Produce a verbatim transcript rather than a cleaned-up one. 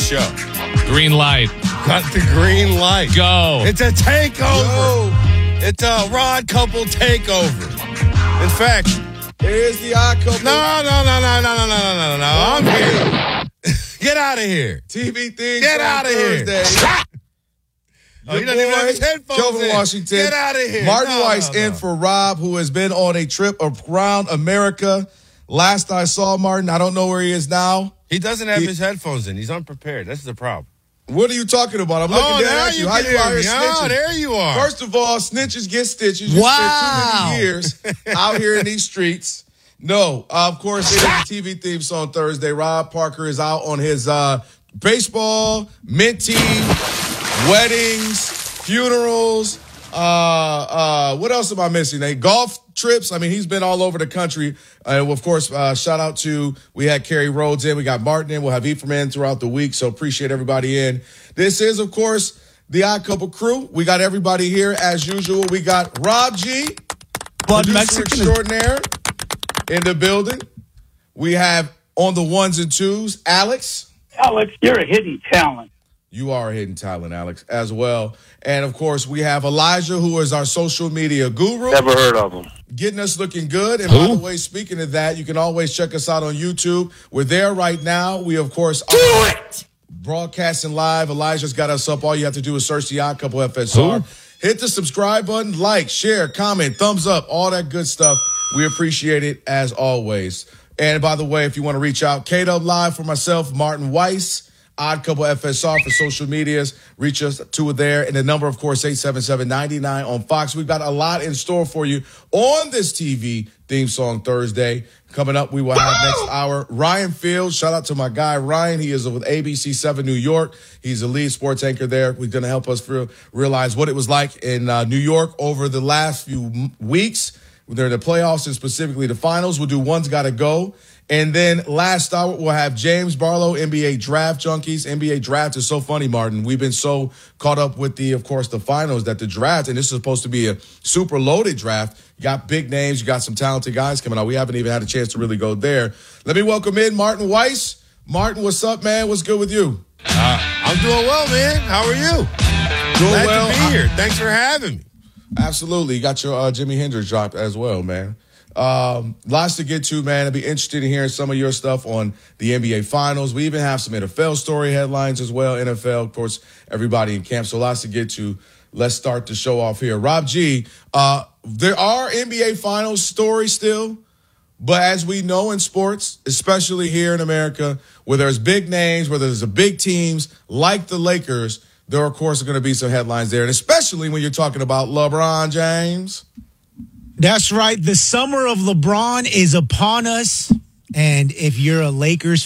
show. Green light. Got the green light. Go. It's a takeover. Go. It's a Rod Couple takeover. In fact, here's the odd couple. No, no, no, no, no, no, no, no, no, no. I'm here. Get out of here. T V thing. Get out of here. Oh, he doesn't even have his headphones Kelvin in. Washington. Get out of here. Martin no, Weiss no, no. in for Rob, who has been on a trip around America. Last I saw Martin, I don't know where he is now. He doesn't have he, his headphones in. He's unprepared. That's the problem. What are you talking about? I'm looking oh, down at you. How you out here snitching? Oh, there you are. First of all, snitches get stitches. You wow. spent too many years out here in these streets. No, uh, of course, it is a T V theme song Thursday. Rob Parker is out on his uh, baseball, minty, weddings, funerals. Uh, uh, what else am I missing? A golf trips. I mean, he's been all over the country. Uh, of course, uh, shout out to, we had Kerry Rhodes in. We got Martin in. We'll have Ephraim in throughout the week. So appreciate everybody in. This is, of course, the Odd Couple crew. We got everybody here as usual. We got Rob G, Blood producer Mexican extraordinaire in the building. We have on the ones and twos, Alex. Alex, you're a hidden talent. You are a hidden talent, Alex, as well. And, of course, we have Elijah, who is our social media guru. Never heard of him. Getting us looking good. And, who? by the way, speaking of that, you can always check us out on YouTube. We're there right now. We, of course, Do are it! broadcasting live. Elijah's got us up. All you have to do is search the Odd Couple F S R. Who? Hit the subscribe button, like, share, comment, thumbs up, all that good stuff. We appreciate it, as always. And, by the way, if you want to reach out, K-Dub Live for myself, Martin Weiss. Odd Couple F S R for social medias. Reach us to it there. And the number, of course, eight seven seven, nine nine on Fox. We've got a lot in store for you on this T V theme song Thursday. Coming up, we will have next hour Ryan Fields. Shout out to my guy, Ryan. He is with A B C seven New York. He's a lead sports anchor there. He's going to help us for, realize what it was like in uh, New York over the last few m- weeks. They're in the playoffs and specifically the finals. We'll do One's Gotta Go. And then last hour, we'll have James Barlow, N B A Draft Junkies. N B A Draft is so funny, Martin. We've been so caught up with the, of course, the finals that the draft, and this is supposed to be a super loaded draft. You got big names. You got some talented guys coming out. We haven't even had a chance to really go there. Let me welcome in Martin Weiss. Martin, what's up, man? What's good with you? Uh, I'm doing well, man. How are you? Doing Glad well. to be here. Thanks for having me. Absolutely. You got your uh, Jimi Hendrix drop as well, man. Um, lots to get to, man. I'd be interested in hearing some of your stuff on the N B A Finals. We even have some N F L story headlines as well. N F L, of course, everybody in camp. So lots to get to. Let's start the show off here. Rob G, uh, there are N B A Finals stories still, but as we know in sports, especially here in America, where there's big names, where there's a big teams like the Lakers, there, of course, are going to be some headlines there. And especially when you're talking about LeBron James. That's right. The summer of LeBron is upon us. And if you're a Lakers